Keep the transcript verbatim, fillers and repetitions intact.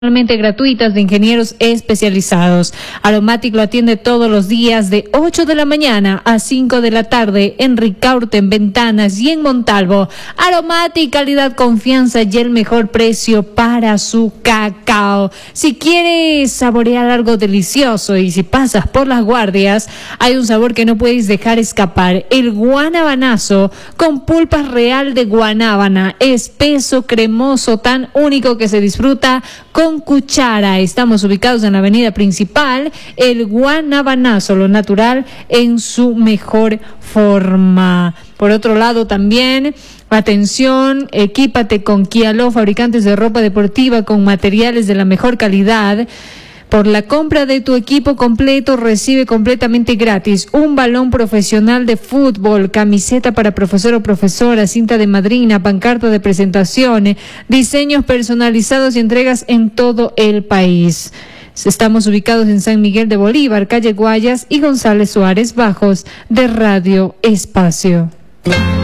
Totalmente gratuitas de ingenieros especializados. Aromatic lo atiende todos los días de ocho de la mañana a cinco de la tarde en Ricaurte, en Ventanas y en Montalvo. Aromatic, calidad, confianza y el mejor precio para su cacao. Si quieres saborear algo delicioso y si pasas por Las Guardias, hay un sabor que no puedes dejar escapar: el guanabanazo con pulpa real de guanábana, espeso, cremoso, tan único que se disfruta con cuchara. Estamos ubicados en la avenida principal. El guanabanazo, lo natural en su mejor forma. Por otro lado también, atención, equípate con Kialó, fabricantes de ropa deportiva con materiales de la mejor calidad. Por la compra de tu equipo completo, recibe completamente gratis un balón profesional de fútbol, camiseta para profesor o profesora, cinta de madrina, pancarta de presentación, diseños personalizados y entregas en todo el país. Estamos ubicados en San Miguel de Bolívar, calle Guayas y González Suárez Bajos, de Radio Espacio.